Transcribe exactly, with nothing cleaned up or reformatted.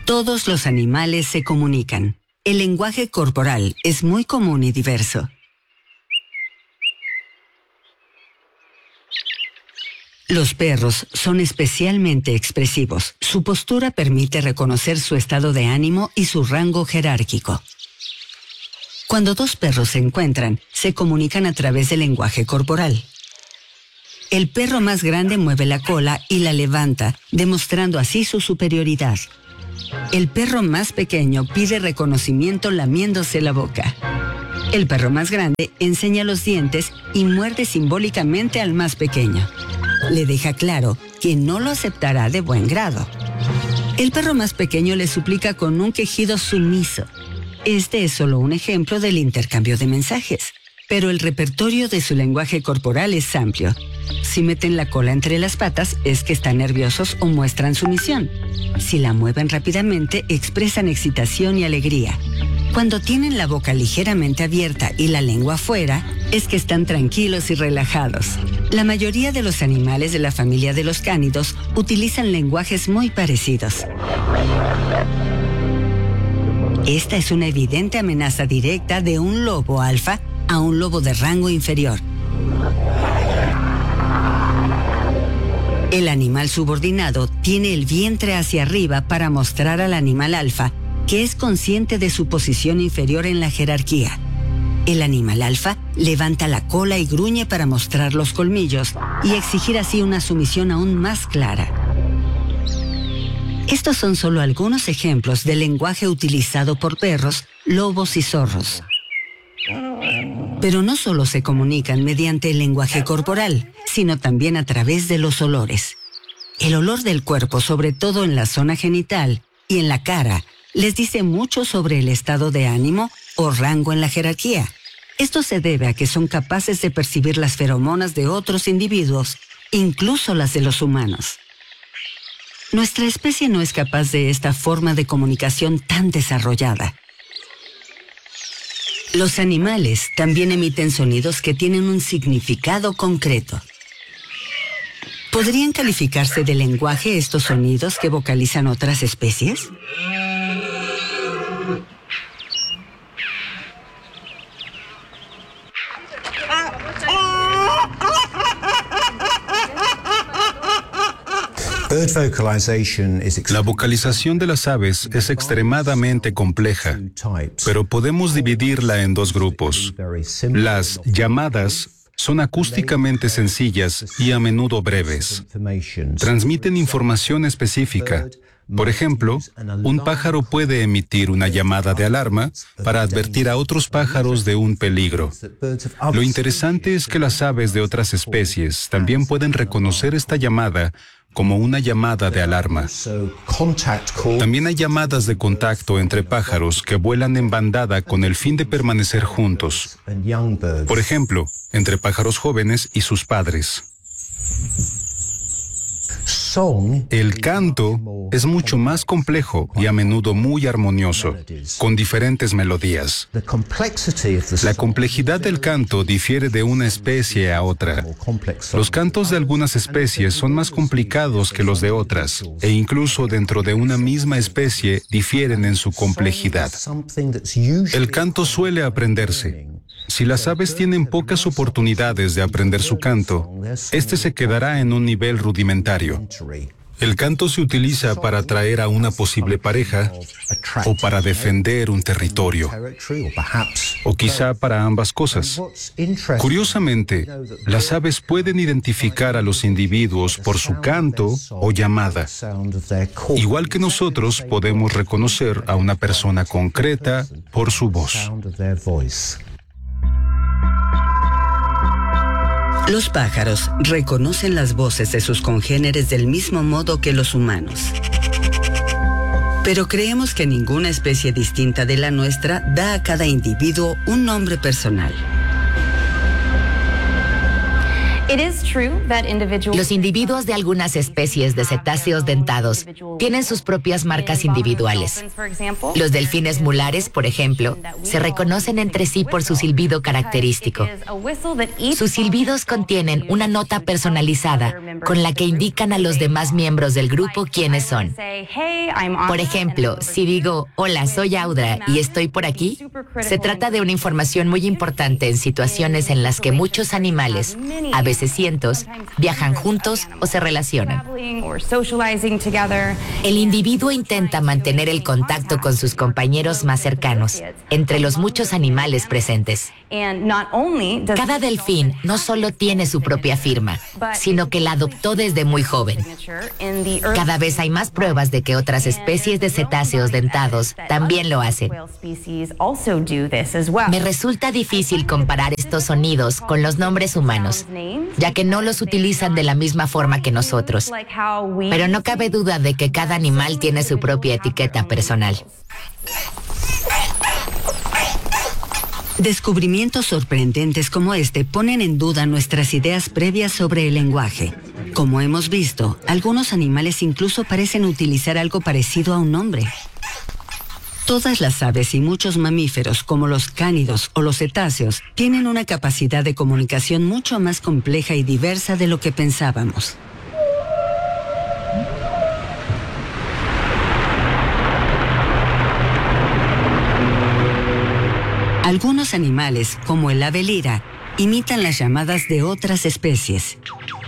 Todos los animales se comunican. El lenguaje corporal es muy común y diverso. Los perros son especialmente expresivos. Su postura permite reconocer su estado de ánimo y su rango jerárquico. Cuando dos perros se encuentran, se comunican a través del lenguaje corporal. El perro más grande mueve la cola y la levanta, demostrando así su superioridad. El perro más pequeño pide reconocimiento lamiéndose la boca. El perro más grande enseña los dientes y muerde simbólicamente al más pequeño. Le deja claro que no lo aceptará de buen grado. El perro más pequeño le suplica con un quejido sumiso. Este es solo un ejemplo del intercambio de mensajes, pero el repertorio de su lenguaje corporal es amplio. Si meten la cola entre las patas es que están nerviosos o muestran sumisión. Si la mueven rápidamente, expresan excitación y alegría. Cuando tienen la boca ligeramente abierta y la lengua afuera, es que están tranquilos y relajados. La mayoría de los animales de la familia de los cánidos utilizan lenguajes muy parecidos. Esta es una evidente amenaza directa de un lobo alfa a un lobo de rango inferior. El animal subordinado tiene el vientre hacia arriba para mostrar al animal alfa que es consciente de su posición inferior en la jerarquía. El animal alfa levanta la cola y gruñe para mostrar los colmillos y exigir así una sumisión aún más clara. Estos son solo algunos ejemplos del lenguaje utilizado por perros, lobos y zorros. Pero no solo se comunican mediante el lenguaje corporal, sino también a través de los olores. El olor del cuerpo, sobre todo en la zona genital y en la cara, les dice mucho sobre el estado de ánimo o rango en la jerarquía. Esto se debe a que son capaces de percibir las feromonas de otros individuos, incluso las de los humanos. Nuestra especie no es capaz de esta forma de comunicación tan desarrollada. Los animales también emiten sonidos que tienen un significado concreto. ¿Podrían calificarse de lenguaje estos sonidos que vocalizan otras especies? La vocalización de las aves es extremadamente compleja, pero podemos dividirla en dos grupos. Las llamadas son acústicamente sencillas y a menudo breves. Transmiten información específica. Por ejemplo, un pájaro puede emitir una llamada de alarma para advertir a otros pájaros de un peligro. Lo interesante es que las aves de otras especies también pueden reconocer esta llamada como una llamada de alarma. También hay llamadas de contacto entre pájaros que vuelan en bandada con el fin de permanecer juntos. Por ejemplo, entre pájaros jóvenes y sus padres. El canto es mucho más complejo y a menudo muy armonioso, con diferentes melodías. La complejidad del canto difiere de una especie a otra. Los cantos de algunas especies son más complicados que los de otras, e incluso dentro de una misma especie difieren en su complejidad. El canto suele aprenderse. Si las aves tienen pocas oportunidades de aprender su canto, este se quedará en un nivel rudimentario. El canto se utiliza para atraer a una posible pareja o para defender un territorio, o quizá para ambas cosas. Curiosamente, las aves pueden identificar a los individuos por su canto o llamada. Igual que nosotros podemos reconocer a una persona concreta por su voz. Los pájaros reconocen las voces de sus congéneres del mismo modo que los humanos. Pero creemos que ninguna especie distinta de la nuestra da a cada individuo un nombre personal. Los individuos de algunas especies de cetáceos dentados tienen sus propias marcas individuales. Los delfines mulares, por ejemplo, se reconocen entre sí por su silbido característico. Sus silbidos contienen una nota personalizada con la que indican a los demás miembros del grupo quiénes son. Por ejemplo, si digo, hola, soy Audra y estoy por aquí, se trata de una información muy importante en situaciones en las que muchos animales, a veces cientos, viajan juntos o se relacionan. El individuo intenta mantener el contacto con sus compañeros más cercanos, entre los muchos animales presentes. Cada delfín no solo tiene su propia firma, sino que la adoptó desde muy joven. Cada vez hay más pruebas de que otras especies de cetáceos dentados también lo hacen. Me resulta difícil comparar estos sonidos con los nombres humanos, ya que no los utilizan de la misma forma que nosotros. Pero no cabe duda de que cada animal tiene su propia etiqueta personal. Descubrimientos sorprendentes como este ponen en duda nuestras ideas previas sobre el lenguaje. Como hemos visto, algunos animales incluso parecen utilizar algo parecido a un nombre. Todas las aves y muchos mamíferos, como los cánidos o los cetáceos, tienen una capacidad de comunicación mucho más compleja y diversa de lo que pensábamos. Algunos animales, como el ave lira, imitan las llamadas de otras especies.